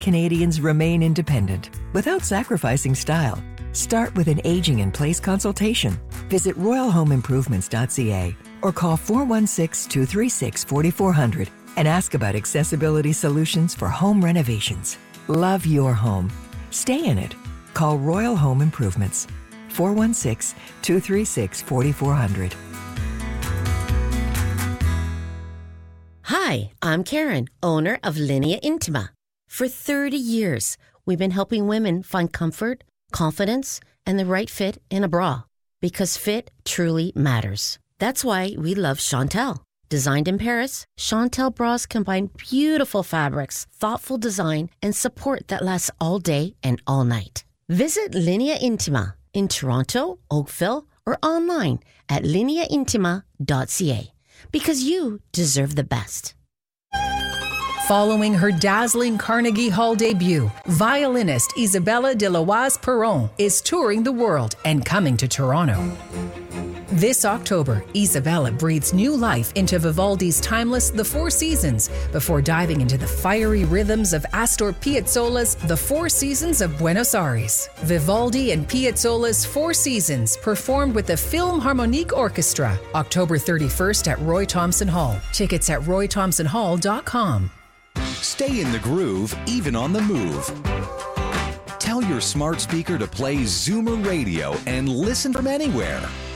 Canadians remain independent without sacrificing style. Start with an aging-in-place consultation. Visit royalhomeimprovements.ca or call 416-236-4400 and ask about accessibility solutions for home renovations. Love your home. Stay in it. Call Royal Home Improvements. 416-236-4400. Hi, I'm Karen, owner of Linea Intima. For 30 years, we've been helping women find comfort, confidence, and the right fit in a bra. Because fit truly matters. That's why we love Chantel. Designed in Paris, Chantel bras combine beautiful fabrics, thoughtful design, and support that lasts all day and all night. Visit Linea Intima in Toronto, Oakville, or online at lineaintima.ca. Because you deserve the best. Following her dazzling Carnegie Hall debut, violinist Isabella de Loise-Perron is touring the world and coming to Toronto. This October, Isabella breathes new life into Vivaldi's timeless The Four Seasons before diving into the fiery rhythms of Astor Piazzolla's The Four Seasons of Buenos Aires. Vivaldi and Piazzolla's Four Seasons performed with the Philharmonic Orchestra, October 31st at Roy Thomson Hall. Tickets at roythomsonhall.com. Stay in the groove, even on the move. Tell your smart speaker to play Zoomer Radio and listen from anywhere.